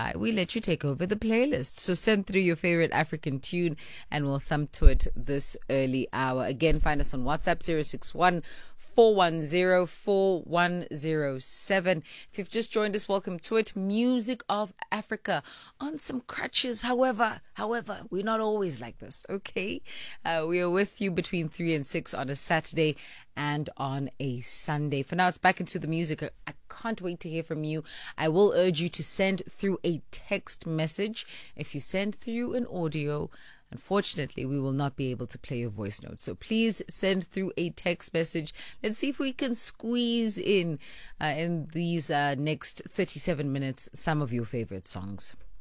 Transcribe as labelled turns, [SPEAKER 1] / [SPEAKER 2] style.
[SPEAKER 1] we let you take over the playlist. So send through your favorite African tune and we'll thump to it this early hour. Again, find us on WhatsApp 061 410 4107. If you've just joined us, welcome to it. Music of Africa on some crutches. However, we're not always like this, okay? We are with you between 3 and 6 on a Saturday and on a Sunday. For now, it's back into the music. I can't wait to hear from you. I will urge you to send through a text message. If you send through an audio, unfortunately, we will not be able to play your voice note. So please send through a text message. Let's see if we can squeeze in these next 37 minutes some of your favorite songs.